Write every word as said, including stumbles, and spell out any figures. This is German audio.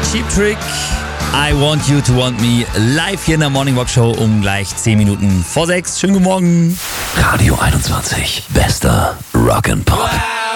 Cheap Trick, I Want You to Want Me, live hier in der Morning Walk Show um gleich zehn Minuten vor sechs. Schönen guten Morgen. Radio einundzwanzig, bester Rock'n'Pop.